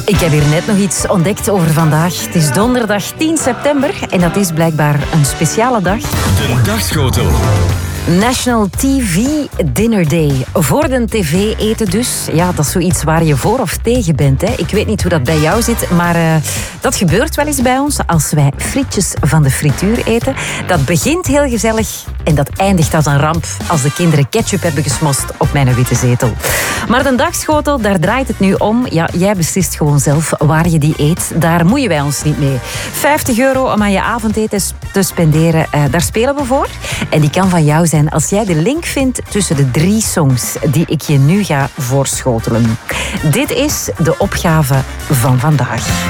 Ik heb hier net nog iets ontdekt over vandaag. Het is donderdag 10 september en dat is blijkbaar een speciale dag. De dagschotel. National TV Dinner Day. Voor de tv eten dus. Ja, dat is zoiets waar je voor of tegen bent. Hè. Ik weet niet hoe dat bij jou zit, maar dat gebeurt wel eens bij ons als wij frietjes van de frituur eten. Dat begint heel gezellig en dat eindigt als een ramp als de kinderen ketchup hebben gesmost op mijn witte zetel. Maar de dagschotel, daar draait het nu om. Ja, jij beslist gewoon zelf waar je die eet. Daar moeien wij ons niet mee. €50 om aan je avondeten te spenderen, daar spelen we voor. En die kan van jou zijn als jij de link vindt tussen de 3 songs die ik je nu ga voorschotelen. Dit is de opgave van vandaag.